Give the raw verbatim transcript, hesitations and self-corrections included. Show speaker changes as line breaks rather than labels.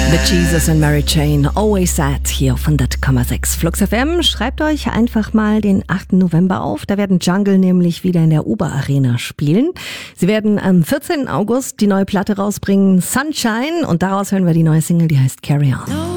The Jesus and Mary Chain, Always Sad, hier auf hundert Komma sechs Flux F M. Schreibt euch einfach mal den achten November auf. Da werden Jungle nämlich wieder in der Uber Arena spielen. Sie werden am vierzehnten August die neue Platte rausbringen, Sunshine. Und daraus hören wir die neue Single, die heißt Carry On.